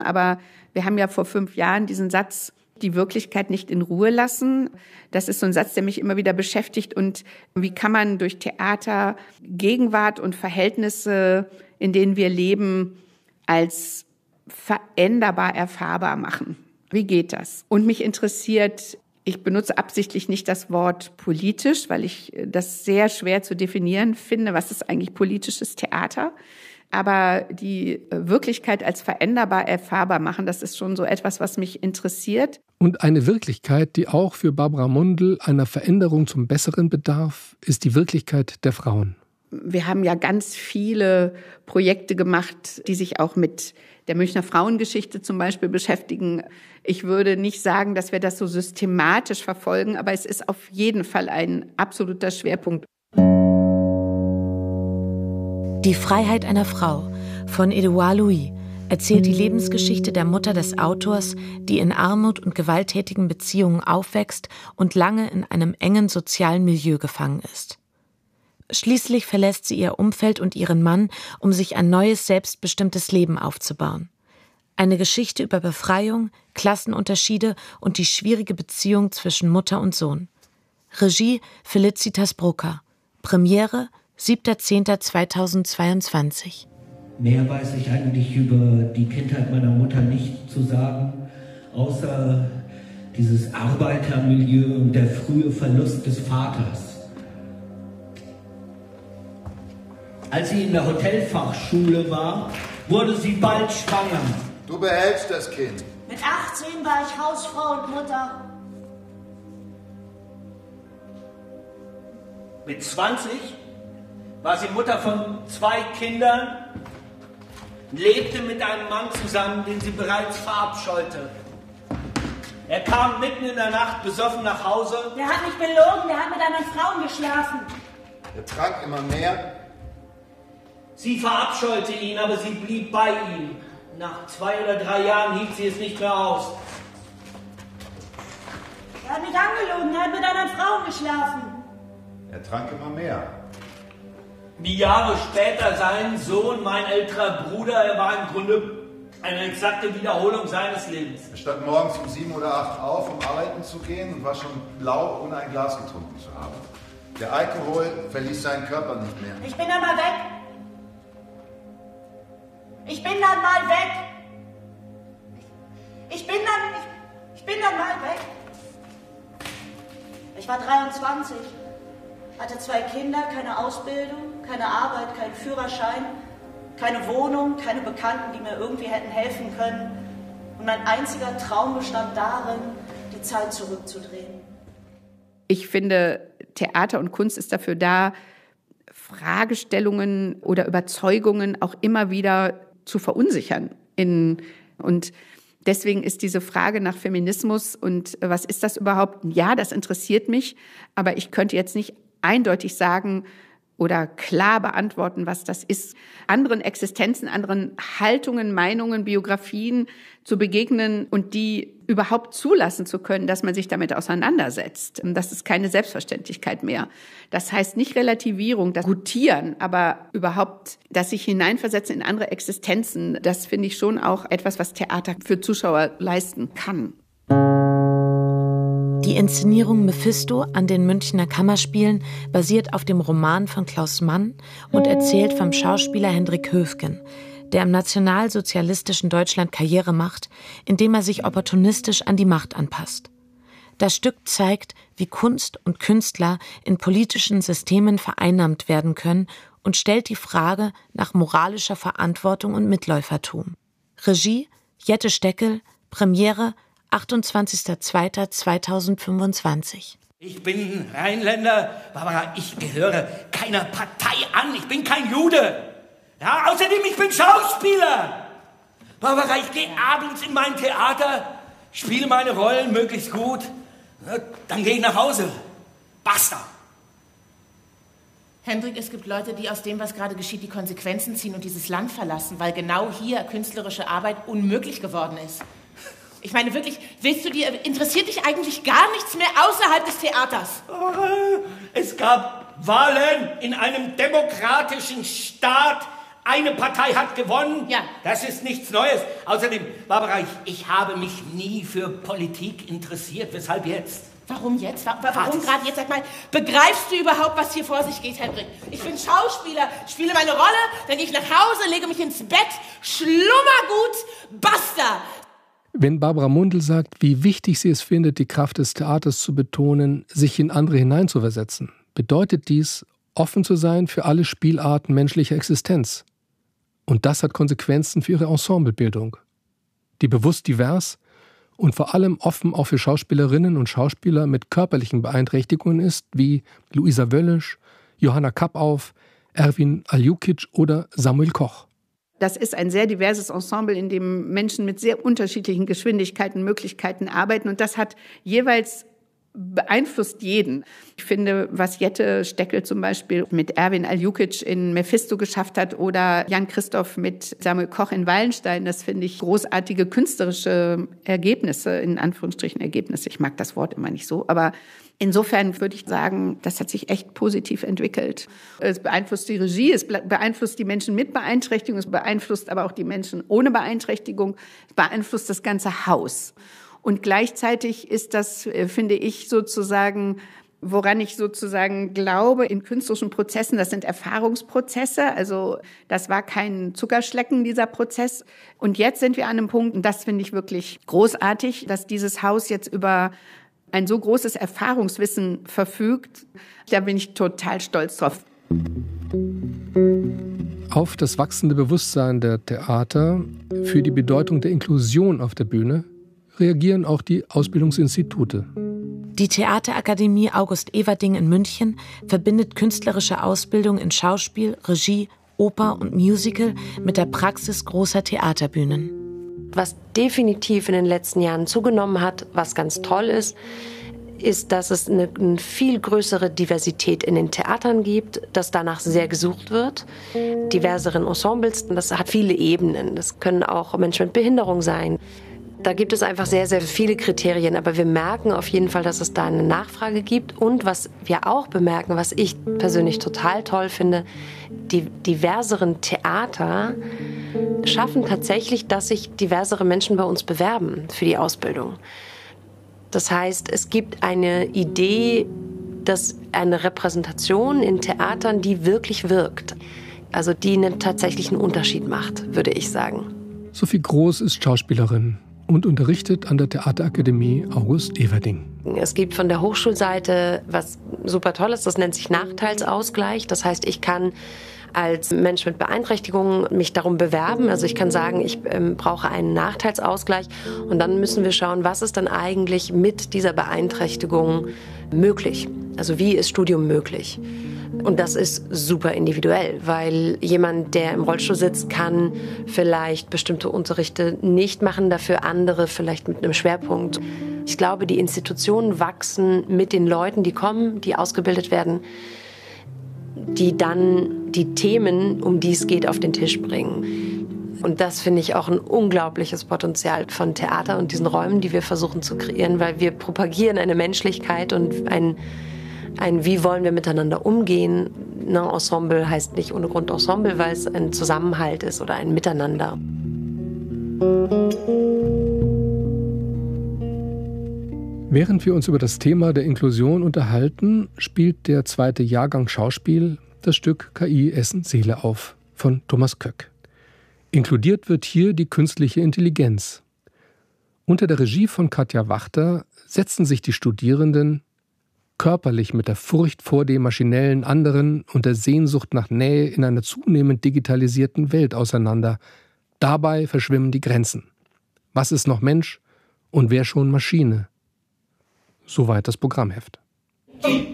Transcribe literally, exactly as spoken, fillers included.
Aber wir haben ja vor fünf Jahren diesen Satz, die Wirklichkeit nicht in Ruhe lassen. Das ist so ein Satz, der mich immer wieder beschäftigt. Und wie kann man durch Theater Gegenwart und Verhältnisse, in denen wir leben, als veränderbar erfahrbar machen? Wie geht das? Und mich interessiert, ich benutze absichtlich nicht das Wort politisch, weil ich das sehr schwer zu definieren finde. Was ist eigentlich politisches Theater? Aber die Wirklichkeit als veränderbar erfahrbar machen, das ist schon so etwas, was mich interessiert. Und eine Wirklichkeit, die auch für Barbara Mundl einer Veränderung zum Besseren bedarf, ist die Wirklichkeit der Frauen. Wir haben ja ganz viele Projekte gemacht, die sich auch mit der Münchner Frauengeschichte zum Beispiel beschäftigen. Ich würde nicht sagen, dass wir das so systematisch verfolgen, aber es ist auf jeden Fall ein absoluter Schwerpunkt. Die Freiheit einer Frau von Edouard Louis erzählt die Lebensgeschichte der Mutter des Autors, die in Armut und gewalttätigen Beziehungen aufwächst und lange in einem engen sozialen Milieu gefangen ist. Schließlich verlässt sie ihr Umfeld und ihren Mann, um sich ein neues, selbstbestimmtes Leben aufzubauen. Eine Geschichte über Befreiung, Klassenunterschiede und die schwierige Beziehung zwischen Mutter und Sohn. Regie Felicitas Brucker. Premiere siebter zehnter zweitausendzweiundzwanzig. Mehr weiß ich eigentlich über die Kindheit meiner Mutter nicht zu sagen, außer dieses Arbeitermilieu und der frühe Verlust des Vaters. Als sie in der Hotelfachschule war, wurde sie bald schwanger. Du behältst das Kind. Mit achtzehn war ich Hausfrau und Mutter. Mit zwanzig war sie Mutter von zwei Kindern, lebte mit einem Mann zusammen, den sie bereits verabscheute. Er kam mitten in der Nacht besoffen nach Hause. Der hat mich belogen, der hat mit anderen Frauen geschlafen. Er trank immer mehr. Sie verabscheute ihn, aber sie blieb bei ihm. Nach zwei oder drei Jahren hielt sie es nicht mehr aus. Er hat mich angelogen, er hat mit anderen Frauen geschlafen. Er trank immer mehr. Die Jahre später sein Sohn, mein älterer Bruder, er war im Grunde eine exakte Wiederholung seines Lebens. Er stand morgens um sieben oder acht auf, um arbeiten zu gehen und war schon blau, ohne ein Glas getrunken zu haben. Der Alkohol verließ seinen Körper nicht mehr. Ich bin dann mal weg. Ich bin dann mal weg. Ich bin dann, ich, ich bin dann mal weg. Ich war dreiundzwanzig, hatte zwei Kinder, keine Ausbildung, keine Arbeit, keinen Führerschein, keine Wohnung, keine Bekannten, die mir irgendwie hätten helfen können. Und mein einziger Traum bestand darin, die Zeit zurückzudrehen. Ich finde, Theater und Kunst ist dafür da, Fragestellungen oder Überzeugungen auch immer wieder zu verunsichern. In, und deswegen ist diese Frage nach Feminismus und was ist das überhaupt? Ja, das interessiert mich, aber ich könnte jetzt nicht eindeutig sagen oder klar beantworten, was das ist. Anderen Existenzen, anderen Haltungen, Meinungen, Biografien zu begegnen und die überhaupt zulassen zu können, dass man sich damit auseinandersetzt. Das ist keine Selbstverständlichkeit mehr. Das heißt nicht Relativierung, das Gutieren, aber überhaupt, dass sich hineinversetzen in andere Existenzen, das finde ich schon auch etwas, was Theater für Zuschauer leisten kann. Die Inszenierung Mephisto an den Münchner Kammerspielen basiert auf dem Roman von Klaus Mann und erzählt vom Schauspieler Hendrik Höfgen, der im nationalsozialistischen Deutschland Karriere macht, indem er sich opportunistisch an die Macht anpasst. Das Stück zeigt, wie Kunst und Künstler in politischen Systemen vereinnahmt werden können und stellt die Frage nach moralischer Verantwortung und Mitläufertum. Regie Jette Steckel, Premiere achtundzwanzigster zweiter zweitausendfünfundzwanzig. Ich bin Rheinländer, Barbara, ich gehöre keiner Partei an, ich bin kein Jude. Ja, außerdem, ich bin Schauspieler. Barbara, ich gehe abends in mein Theater, spiele meine Rollen möglichst gut, dann gehe ich nach Hause. Basta. Hendrik, es gibt Leute, die aus dem, was gerade geschieht, die Konsequenzen ziehen und dieses Land verlassen, weil genau hier künstlerische Arbeit unmöglich geworden ist. Ich meine wirklich, willst du dir, interessiert dich eigentlich gar nichts mehr außerhalb des Theaters? Es gab Wahlen in einem demokratischen Staat, eine Partei hat gewonnen. Ja. Das ist nichts Neues. Außerdem, Barbara, ich, ich habe mich nie für Politik interessiert. Weshalb jetzt? Warum jetzt? Warum gerade jetzt? Sag mal, begreifst du überhaupt, was hier vor sich geht, Hendrik? Ich bin Schauspieler, spiele meine Rolle, dann gehe ich nach Hause, lege mich ins Bett, schlummer gut, basta! Wenn Barbara Mundl sagt, wie wichtig sie es findet, die Kraft des Theaters zu betonen, sich in andere hineinzuversetzen, bedeutet dies, offen zu sein für alle Spielarten menschlicher Existenz. Und das hat Konsequenzen für ihre Ensemblerbildung, die bewusst divers und vor allem offen auch für Schauspielerinnen und Schauspieler mit körperlichen Beeinträchtigungen ist, wie Luisa Wöllisch, Johanna Kappauf, Erwin Aljukic oder Samuel Koch. Das ist ein sehr diverses Ensemble, in dem Menschen mit sehr unterschiedlichen Geschwindigkeiten, Möglichkeiten arbeiten. Und das hat jeweils beeinflusst jeden. Ich finde, was Jette Steckel zum Beispiel mit Erwin Aljukic in Mephisto geschafft hat oder Jan Christoph mit Samuel Koch in Wallenstein, das finde ich großartige künstlerische Ergebnisse, in Anführungsstrichen Ergebnisse. Ich mag das Wort immer nicht so, aber insofern würde ich sagen, das hat sich echt positiv entwickelt. Es beeinflusst die Regie, es beeinflusst die Menschen mit Beeinträchtigung, es beeinflusst aber auch die Menschen ohne Beeinträchtigung, es beeinflusst das ganze Haus. Und gleichzeitig ist das, finde ich, sozusagen, woran ich sozusagen glaube, in künstlerischen Prozessen, das sind Erfahrungsprozesse, also das war kein Zuckerschlecken, dieser Prozess. Und jetzt sind wir an einem Punkt, und das finde ich wirklich großartig, dass dieses Haus jetzt über ein so großes Erfahrungswissen verfügt. Da bin ich total stolz drauf. Auf das wachsende Bewusstsein der Theater für die Bedeutung der Inklusion auf der Bühne reagieren auch die Ausbildungsinstitute. Die Theaterakademie August Everding in München verbindet künstlerische Ausbildung in Schauspiel, Regie, Oper und Musical mit der Praxis großer Theaterbühnen. Was definitiv in den letzten Jahren zugenommen hat, was ganz toll ist, ist, dass es eine, eine viel größere Diversität in den Theatern gibt, dass danach sehr gesucht wird. Diverseren Ensembles, das hat viele Ebenen. Das können auch Menschen mit Behinderung sein. Da gibt es einfach sehr, sehr viele Kriterien, aber wir merken auf jeden Fall, dass es da eine Nachfrage gibt. Und was wir auch bemerken, was ich persönlich total toll finde, die diverseren Theater schaffen tatsächlich, dass sich diversere Menschen bei uns bewerben für die Ausbildung. Das heißt, es gibt eine Idee, dass eine Repräsentation in Theatern, die wirklich wirkt, also die einen tatsächlichen Unterschied macht, würde ich sagen. Sophie Groß ist Schauspielerin und unterrichtet an der Theaterakademie August Everding. Es gibt von der Hochschulseite was super Tolles, das nennt sich Nachteilsausgleich. Das heißt, ich kann als Mensch mit Beeinträchtigung mich darum bewerben. Also ich kann sagen, ich ähm, brauche einen Nachteilsausgleich. Und dann müssen wir schauen, was ist dann eigentlich mit dieser Beeinträchtigung möglich? Also wie ist Studium möglich? Und das ist super individuell, weil jemand, der im Rollstuhl sitzt, kann vielleicht bestimmte Unterrichte nicht machen, dafür andere vielleicht mit einem Schwerpunkt. Ich glaube, die Institutionen wachsen mit den Leuten, die kommen, die ausgebildet werden, die dann die Themen, um die es geht, auf den Tisch bringen. Und das finde ich auch ein unglaubliches Potenzial von Theater und diesen Räumen, die wir versuchen zu kreieren, weil wir propagieren eine Menschlichkeit und ein Ein Wie wollen wir miteinander umgehen. Ein Ensemble heißt nicht ohne Grund Ensemble, weil es ein Zusammenhalt ist oder ein Miteinander. Während wir uns über das Thema der Inklusion unterhalten, spielt der zweite Jahrgang Schauspiel das Stück K I Essen Seele auf von Thomas Köck. Inkludiert wird hier die künstliche Intelligenz. Unter der Regie von Katja Wachter setzen sich die Studierenden körperlich mit der Furcht vor dem maschinellen anderen und der Sehnsucht nach Nähe in einer zunehmend digitalisierten Welt auseinander. Dabei verschwimmen die Grenzen. Was ist noch Mensch und wer schon Maschine? Soweit das Programmheft.